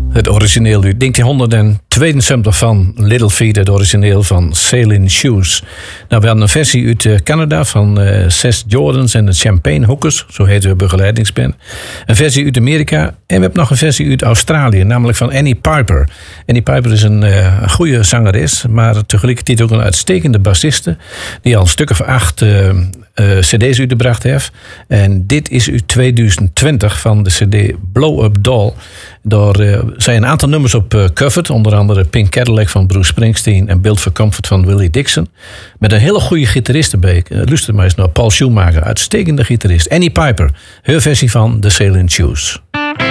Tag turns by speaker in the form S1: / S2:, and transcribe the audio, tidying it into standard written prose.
S1: Het origineel uit 1972 van Little Feat, het origineel van Sailing Shoes. Nou, we hadden een versie uit Canada van Seth Jordans en de Champagne Hookers, zo heet de begeleidingsband. Een versie uit Amerika en we hebben nog een versie uit Australië, namelijk van Annie Piper. Annie Piper is een goede zangeres, maar tegelijkertijd ook een uitstekende bassiste, die al een stuk of 8 cd's uitgebracht heeft. En dit is uit 2020 van de cd Blow Up Doll. Daar zijn een aantal nummers op covered. Onder andere Pink Cadillac van Bruce Springsteen en Built for Comfort van Willie Dixon. Met een hele goede gitarist erbij. Luister maar eens naar Paul Schumacher. Uitstekende gitarist. Annie Piper. Haar versie van The Sailing Shoes.